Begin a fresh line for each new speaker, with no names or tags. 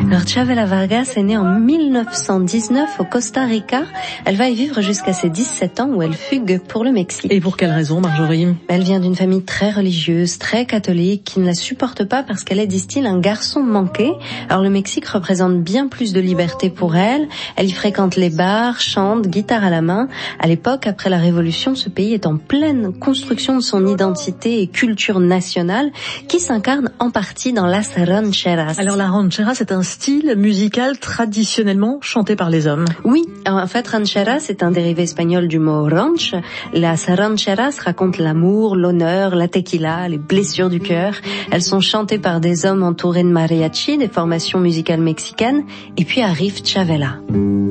Alors Chavela Vargas est née en 1919 au Costa Rica. Elle va y vivre jusqu'à ses 17 ans où elle fugue pour le Mexique.
Et pour quelle raison, Marjorie?
Elle vient d'une famille très religieuse, très catholique, qui ne la supporte pas parce qu'elle est, disent-ils, un garçon manqué. Alors le Mexique représente bien plus de liberté pour elle. Elle y fréquente les bars, chante, guitare à la main. À l'époque, après la Révolution, ce pays est en pleine construction de son identité et culture nationale qui s'incarne en partie dans las rancheras.
Alors la ranchera, c'est un style musical traditionnellement chanté par les hommes.
Oui, en fait, ranchera, c'est un dérivé espagnol du mot ranch. Las rancheras racontent l'amour, l'honneur, la tequila, les blessures du cœur. Elles sont chantées par des hommes entourés de mariachi, des formations musicales mexicaines. Et puis arrive Chavela.